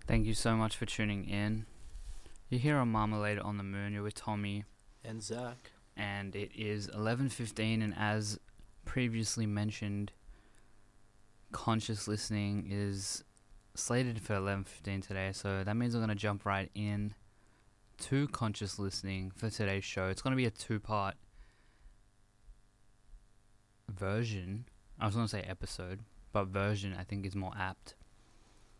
Thank you so much for tuning in. You're here on Marmalade on the Moon. You're with Tommy, And Zach. and it is 11:15. And as previously mentioned, conscious listening is slated for 11:15 today. So that means we're gonna jump right in to conscious listening for today's show. It's gonna be a two-part version. I was gonna say episode, but version I think is more apt.